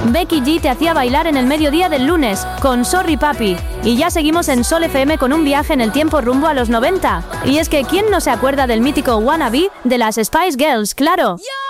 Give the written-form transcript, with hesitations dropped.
Becky G te hacía bailar en el mediodía del lunes, con Sorry Papi. Y ya seguimos en Sol FM con un viaje en el tiempo rumbo a los 90. Y es que, ¿quién no se acuerda del mítico Wannabe de las Spice Girls? ¡Claro!